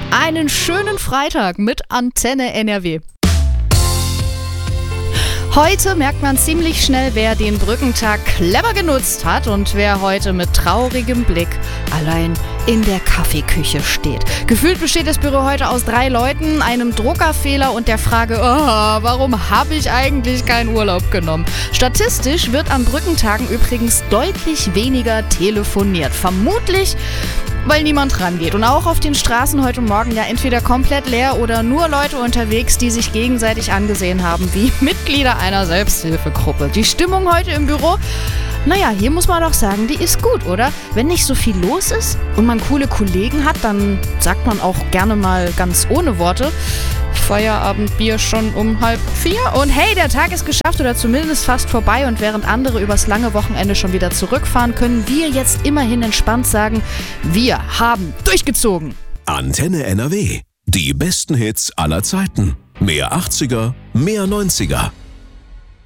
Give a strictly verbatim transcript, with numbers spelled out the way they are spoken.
Einen schönen Freitag mit Antenne N R W. Heute merkt man ziemlich schnell, wer den Brückentag clever genutzt hat und wer heute mit traurigem Blick allein in der Kaffeeküche steht. Gefühlt besteht das Büro heute aus drei Leuten, einem Druckerfehler und der Frage, oh, warum habe ich eigentlich keinen Urlaub genommen? Statistisch wird an Brückentagen übrigens deutlich weniger telefoniert. Vermutlich, weil niemand rangeht. Und auch auf den Straßen heute Morgen ja entweder komplett leer oder nur Leute unterwegs, die sich gegenseitig angesehen haben wie Mitglieder einer Selbsthilfegruppe. Die Stimmung heute im Büro, naja, hier muss man doch sagen, die ist gut, oder? Wenn nicht so viel los ist und man coole Kollegen hat, dann sagt man auch gerne mal ganz ohne Worte: Feierabendbier schon um halb vier. Und hey, der Tag ist geschafft oder zumindest fast vorbei. Und während andere übers lange Wochenende schon wieder zurückfahren, können wir jetzt immerhin entspannt sagen, wir haben durchgezogen. Antenne N R W. Die besten Hits aller Zeiten. Mehr achtziger, mehr neunziger.